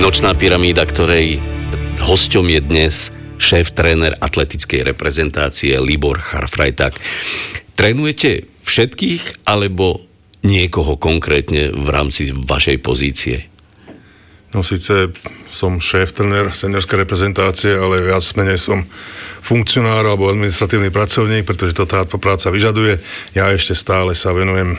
Nočná pyramída, ktorej hosťom je dnes šéf-tréner atletickej reprezentácie Libor Charfrajták. Trénujete všetkých, alebo niekoho konkrétne v rámci vašej pozície? No síce som šéf-tréner seniorskej reprezentácie, ale viac menej som funkcionár alebo administratívny pracovník, pretože to táto práca vyžaduje. Ja ešte stále sa venujem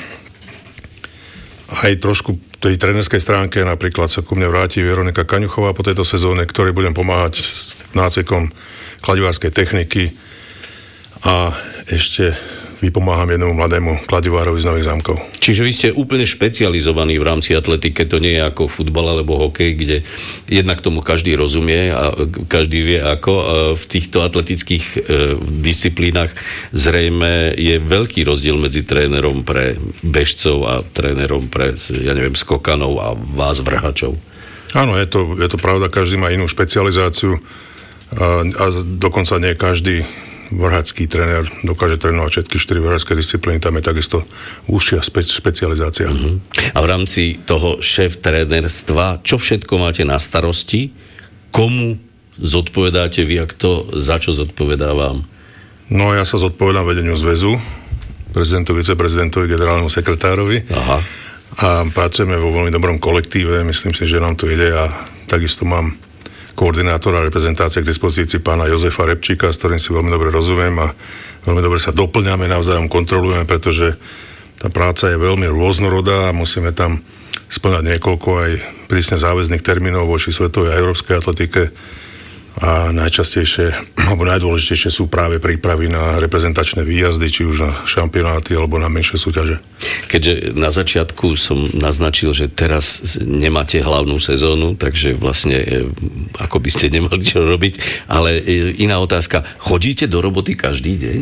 aj trošku tej trénerskej stránke, napríklad sa ku mne vráti Veronika Kaňuchová po tejto sezóne, ktorej budem pomáhať s nácvikom kladivárskej techniky a ešte vypomáham jednému mladému kladivárovi z Nových Zámkov. Čiže vy ste úplne špecializovaní v rámci atletiky, to nie je ako futbal alebo hokej, kde jednak tomu každý rozumie a každý vie ako. V týchto atletických disciplínach zrejme je veľký rozdiel medzi trénerom pre bežcov a trénerom pre, skokanov a vás vrhačov. Áno, je to pravda, každý má inú špecializáciu a dokonca nie každý vrhacký tréner dokáže trénovať všetky 4 vrhačské disciplíny, tam je takisto užšia špecializácia. A v rámci toho šéf-trénerstva, čo všetko máte na starosti? Komu zodpovedáte vy a kto za čo zodpovedá vám? No ja sa zodpovedám vedeniu zväzu, prezidentovi, viceprezidentovi, generálnemu sekretárovi. Aha. A pracujeme vo veľmi dobrom kolektíve, myslím si, že nám to ide a takisto mám koordinátora reprezentácie k dispozícii pána Jozefa Repčíka, s ktorým si veľmi dobre rozumiem a veľmi dobre sa doplňame, navzájom kontrolujeme, pretože tá práca je veľmi rôznorodá a musíme tam spĺňať niekoľko aj prísne záväzných termínov voči svetovej a európskej atletike a najčastejšie, alebo najdôležitejšie sú práve prípravy na reprezentačné výjazdy, či už na šampionáty alebo na menšie súťaže. Keďže na začiatku som naznačil, že teraz nemáte hlavnú sezónu, takže vlastne ako by ste nemali čo robiť, ale iná otázka, chodíte do roboty každý deň?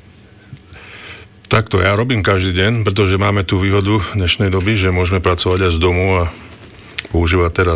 Takto, ja robím každý deň, pretože máme tú výhodu dnešnej doby, že môžeme pracovať aj z domu a používať teda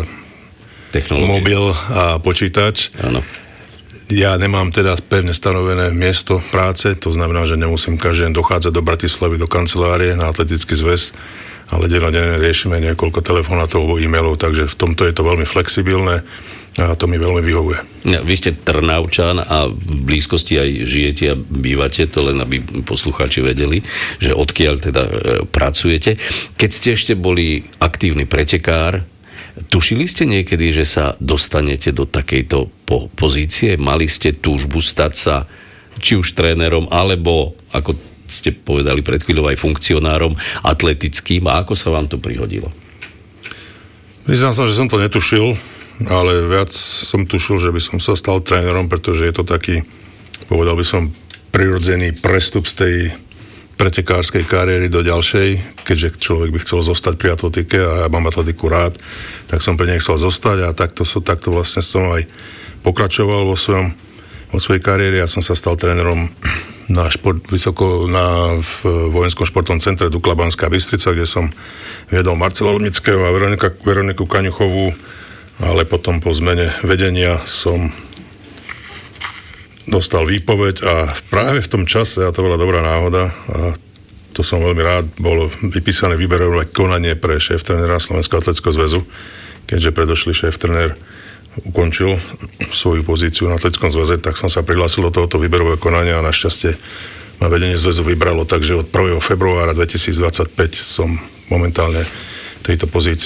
mobil a počítač. Áno. Ja nemám teda pevne stanovené miesto práce, to znamená, že nemusím každý deň dochádzať do Bratislavy, do kancelárie na atletický zväz, ale dennodenne riešime niekoľko telefonátov alebo e-mailov, takže v tomto je to veľmi flexibilné a to mi veľmi vyhovuje. Vy ste Trnavčan a v blízkosti aj žijete a bývate, to len aby poslucháči vedeli, že odkiaľ teda pracujete. Keď ste ešte boli aktívny pretekár, tušili ste niekedy, že sa dostanete do takejto pozície? Mali ste túžbu stať sa či už trénerom, alebo, ako ste povedali pred chvíľou, aj funkcionárom atletickým? A ako sa vám to prihodilo? Priznám sa, že som to netušil, ale viac som tušil, že by som sa stal trénerom, pretože je to taký, povedal by som, prirodzený prestup z tej pretekárskej kariéry do ďalšej, keďže človek by chcel zostať pri atletike a ja mám atletiku rád, tak som pre nej chcel zostať a takto vlastne som aj pokračoval vo svojej kariére. Ja som sa stal trénerom v Vojenskom športovom centre Dukla Banská Bystrica, kde som viedol Marcela Lomnického a Veroniku Kaňuchovú, ale potom po zmene vedenia som dostal výpoveď a práve v tom čase, a to bola dobrá náhoda, a to som veľmi rád, bolo vypísané výberové konanie pre šéf-trénera Slovenského atletického zväzu, keďže predošlý šéf-tréner ukončil svoju pozíciu na atletickom zväze, tak som sa prihlásil do tohoto výberového konania a našťastie ma vedenie zväzu vybralo, takže od 1. februára 2025 som momentálne v tejto pozícii